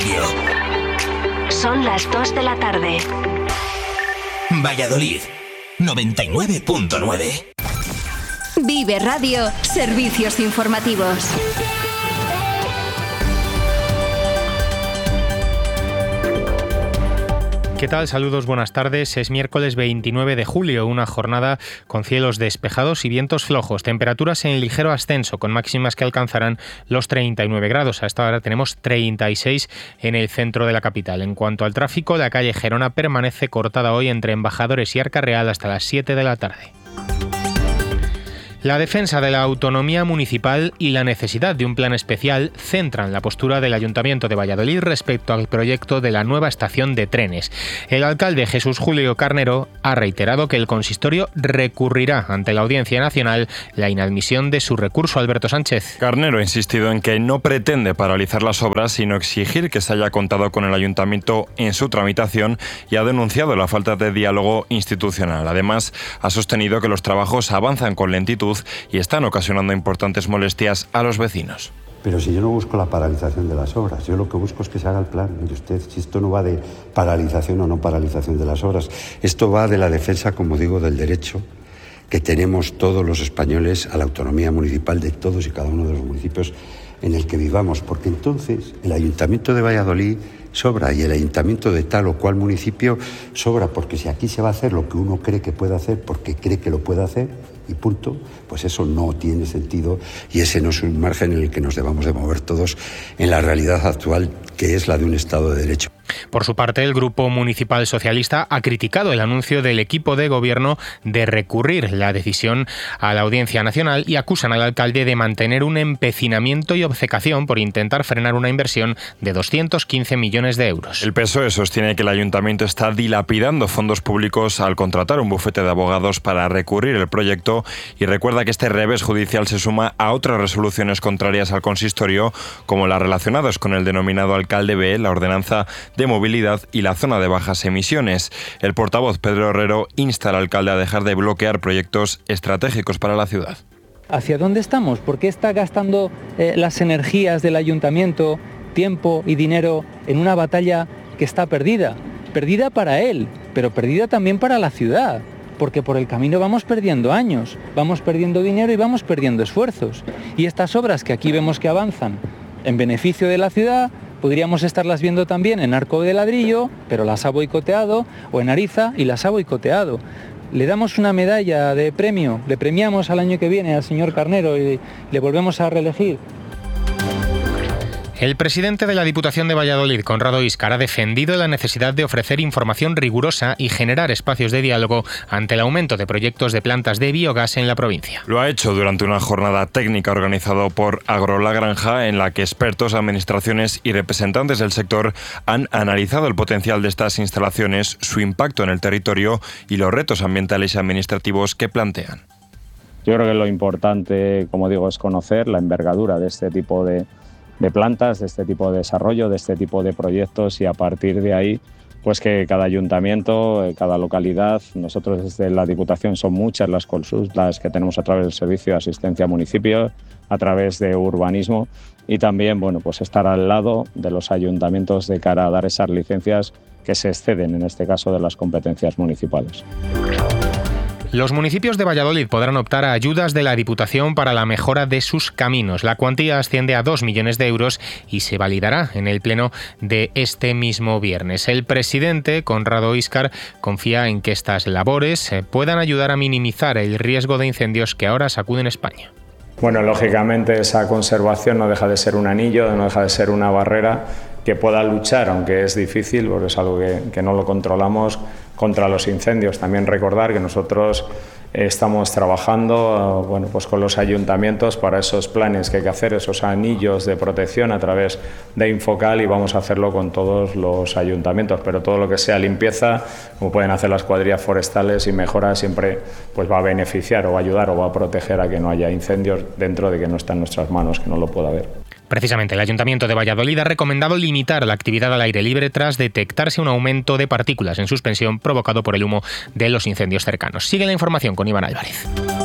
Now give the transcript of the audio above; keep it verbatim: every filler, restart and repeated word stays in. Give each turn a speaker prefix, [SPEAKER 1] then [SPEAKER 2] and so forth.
[SPEAKER 1] Radio.
[SPEAKER 2] Son las dos de la tarde.
[SPEAKER 1] Valladolid, noventa y nueve punto nueve.
[SPEAKER 2] Vive Radio, servicios informativos.
[SPEAKER 3] ¿Qué tal? Saludos, buenas tardes. Es miércoles veintinueve de julio, una jornada con cielos despejados y vientos flojos. Temperaturas en ligero ascenso, con máximas que alcanzarán los treinta y nueve grados. A esta hora tenemos treinta y seis en el centro de la capital. En cuanto al tráfico, la calle Gerona permanece cortada hoy entre Embajadores y Arca Real hasta las siete de la tarde. La defensa de la autonomía municipal y la necesidad de un plan especial centran la postura del Ayuntamiento de Valladolid respecto al proyecto de la nueva estación de trenes. El alcalde Jesús Julio Carnero ha reiterado que el consistorio recurrirá ante la Audiencia Nacional la inadmisión de su recurso. Alberto Sánchez.
[SPEAKER 4] Carnero ha insistido en que no pretende paralizar las obras, sino exigir que se haya contado con el Ayuntamiento en su tramitación y ha denunciado la falta de diálogo institucional. Además, ha sostenido que los trabajos avanzan con lentitud y están ocasionando importantes molestias a los vecinos.
[SPEAKER 5] Pero si yo no busco la paralización de las obras, yo lo que busco es que se haga el plan. Mire usted, si esto no va de paralización o no paralización de las obras, esto va de la defensa, como digo, del derecho que tenemos todos los españoles a la autonomía municipal de todos y cada uno de los municipios en el que vivamos, porque entonces el Ayuntamiento de Valladolid sobra y el Ayuntamiento de tal o cual municipio sobra, porque si aquí se va a hacer lo que uno cree que puede hacer porque cree que lo puede hacer y punto, pues eso no tiene sentido y ese no es un margen en el que nos debamos de mover todos en la realidad actual, que es la de un Estado de Derecho.
[SPEAKER 3] Por su parte, el Grupo Municipal Socialista ha criticado el anuncio del equipo de gobierno de recurrir la decisión a la Audiencia Nacional y acusan al alcalde de mantener un empecinamiento y obcecación por intentar frenar una inversión de doscientos quince millones de euros.
[SPEAKER 4] El P S O E sostiene que el Ayuntamiento está dilapidando fondos públicos al contratar un bufete de abogados para recurrir el proyecto y recuerda que este revés judicial se suma a otras resoluciones contrarias al consistorio, como las relacionadas con el denominado Alcalde B, la ordenanza de movilidad y la zona de bajas emisiones. El portavoz Pedro Herrero insta al alcalde a dejar de bloquear proyectos estratégicos para la ciudad.
[SPEAKER 6] ¿Hacia dónde estamos? ¿Por qué está gastando eh, las energías del ayuntamiento, tiempo y dinero en una batalla que está perdida? Perdida para él, pero perdida también para la ciudad, porque por el camino vamos perdiendo años, vamos perdiendo dinero y vamos perdiendo esfuerzos. Y estas obras que aquí vemos que avanzan en beneficio de la ciudad, podríamos estarlas viendo también en Arco de Ladrillo, pero las ha boicoteado, o en Ariza y las ha boicoteado. Le damos una medalla de premio, le premiamos al año que viene al señor Carnero y le volvemos a reelegir.
[SPEAKER 3] El presidente de la Diputación de Valladolid, Conrado Íscar, ha defendido la necesidad de ofrecer información rigurosa y generar espacios de diálogo ante el aumento de proyectos de plantas de biogás en la provincia.
[SPEAKER 4] Lo ha hecho durante una jornada técnica organizada por Agro La Granja, en la que expertos, administraciones y representantes del sector han analizado el potencial de estas instalaciones, su impacto en el territorio y los retos ambientales y administrativos que plantean.
[SPEAKER 7] Yo creo que lo importante, como digo, es conocer la envergadura de este tipo de de plantas, de este tipo de desarrollo, de este tipo de proyectos y a partir de ahí, pues que cada ayuntamiento, cada localidad, nosotros desde la Diputación son muchas las consultas que tenemos a través del Servicio de Asistencia a Municipios, a través de urbanismo y también, bueno, pues estar al lado de los ayuntamientos de cara a dar esas licencias que se exceden, en este caso, de las competencias municipales.
[SPEAKER 3] Los municipios de Valladolid podrán optar a ayudas de la Diputación para la mejora de sus caminos. La cuantía asciende a dos millones de euros y se validará en el pleno de este mismo viernes. El presidente, Conrado Íscar, confía en que estas labores puedan ayudar a minimizar el riesgo de incendios que ahora sacuden España.
[SPEAKER 7] Bueno, lógicamente esa conservación no deja de ser un anillo, no deja de ser una barrera que pueda luchar, aunque es difícil, porque es algo que, que no lo controlamos, contra los incendios. También recordar que nosotros estamos trabajando bueno, pues con los ayuntamientos para esos planes que hay que hacer, esos anillos de protección a través de Infocal y vamos a hacerlo con todos los ayuntamientos, pero todo lo que sea limpieza, como pueden hacer las cuadrillas forestales y mejora, siempre pues va a beneficiar o va a ayudar o va a proteger a que no haya incendios dentro de que no está en nuestras manos, que no lo pueda haber.
[SPEAKER 3] Precisamente, el Ayuntamiento de Valladolid ha recomendado limitar la actividad al aire libre tras detectarse un aumento de partículas en suspensión provocado por el humo de los incendios cercanos. Sigue la información con Iván Álvarez.